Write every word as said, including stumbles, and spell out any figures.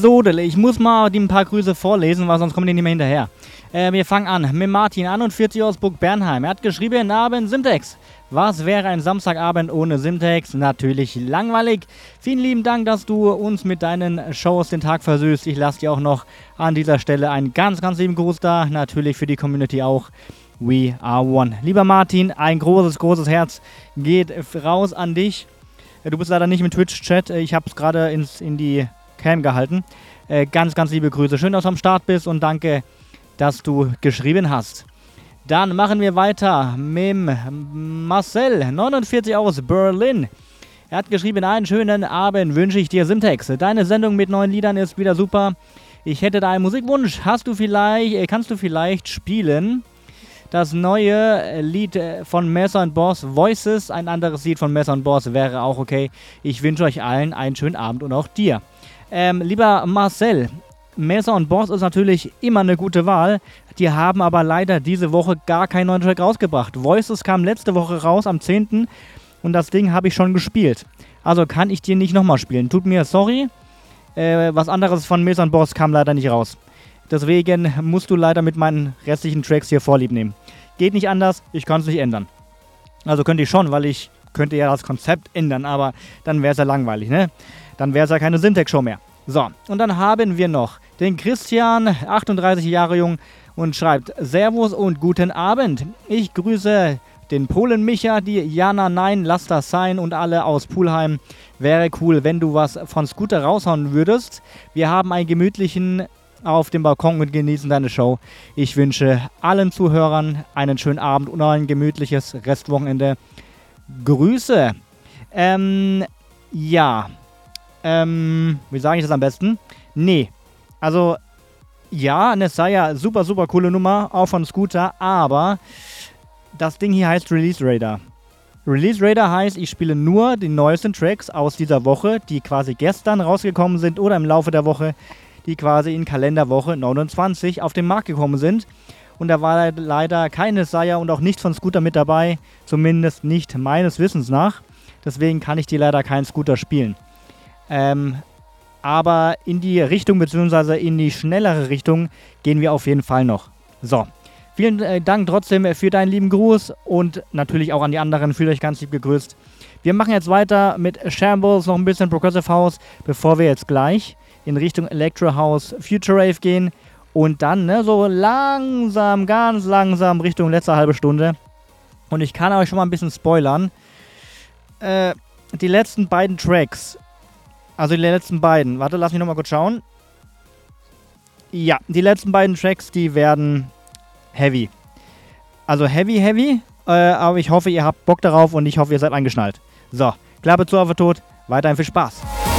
So, ich muss mal die ein paar Grüße vorlesen, weil sonst kommen die nicht mehr hinterher. Äh, wir fangen an mit Martin, einundvierzig aus Burg Bernheim. Er hat geschrieben, guten Abend, Simtex. Was wäre ein Samstagabend ohne Simtex? Natürlich langweilig. Vielen lieben Dank, dass du uns mit deinen Shows den Tag versüßt. Ich lasse dir auch noch an dieser Stelle einen ganz, ganz lieben Gruß da. Natürlich für die Community auch. We are one. Lieber Martin, ein großes, großes Herz geht raus an dich. Du bist leider nicht im Twitch-Chat. Ich habe es gerade in die Cam gehalten. Äh, ganz, ganz liebe Grüße. Schön, dass du am Start bist und danke, dass du geschrieben hast. Dann machen wir weiter mit Marcel, neunundvierzig aus Berlin. Er hat geschrieben, einen schönen Abend wünsche ich dir, Simtex. Deine Sendung mit neuen Liedern ist wieder super. Ich hätte da einen Musikwunsch. Hast du vielleicht, äh, kannst du vielleicht spielen? Das neue Lied von Messer und Boss, Voices, ein anderes Lied von Messer und Boss wäre auch okay. Ich wünsche euch allen einen schönen Abend und auch dir. Ähm, lieber Marcel, Messer und Boss ist natürlich immer eine gute Wahl. Die haben aber leider diese Woche gar keinen neuen Track rausgebracht. Voices kam letzte Woche raus am zehnten und das Ding habe ich schon gespielt. Also kann ich dir nicht nochmal spielen. Tut mir sorry. Äh, was anderes von Messer und Boss kam leider nicht raus. Deswegen musst du leider mit meinen restlichen Tracks hier Vorlieb nehmen. Geht nicht anders, ich kann es nicht ändern. Also könnte ich schon, weil ich könnte ja das Konzept ändern, aber dann wäre es ja langweilig, ne? Dann wäre es ja keine Syntax-Show mehr. So, und dann haben wir noch den Christian, achtunddreißig Jahre jung, und schreibt: Servus und guten Abend. Ich grüße den Polen Micha, die Jana, nein, lass das sein und alle aus Pulheim. Wäre cool, wenn du was von Scooter raushauen würdest. Wir haben einen gemütlichen auf dem Balkon und genießen deine Show. Ich wünsche allen Zuhörern einen schönen Abend und ein gemütliches Restwochenende. Grüße. Ähm, ja. Ähm, wie sage ich das am besten? Nee. Also, ja, Nessaya, super, super coole Nummer, auch von Scooter, aber das Ding hier heißt Release Radar. Release Radar heißt, ich spiele nur die neuesten Tracks aus dieser Woche, die quasi gestern rausgekommen sind oder im Laufe der Woche, die quasi in Kalenderwoche neunundzwanzig auf den Markt gekommen sind. Und da war leider keine Saya und auch nichts von Scooter mit dabei, zumindest nicht meines Wissens nach. Deswegen kann ich dir leider keinen Scooter spielen. Ähm, aber in die Richtung, beziehungsweise in die schnellere Richtung, gehen wir auf jeden Fall noch. So, vielen äh, Dank trotzdem für deinen lieben Gruß und natürlich auch an die anderen, fühlt euch ganz lieb gegrüßt. Wir machen jetzt weiter mit Shambles, noch ein bisschen Progressive House, bevor wir jetzt gleich in Richtung Electro House Future Rave gehen und dann ne, so langsam, ganz langsam Richtung letzte halbe Stunde. Und ich kann euch schon mal ein bisschen spoilern. Äh, die letzten beiden Tracks, also die letzten beiden, warte, lass mich nochmal kurz schauen. Ja, die letzten beiden Tracks, die werden heavy. Also heavy, heavy, äh, aber ich hoffe, ihr habt Bock darauf und ich hoffe, ihr seid angeschnallt. So, Klappe zu, auf den Tod, weiterhin viel Spaß.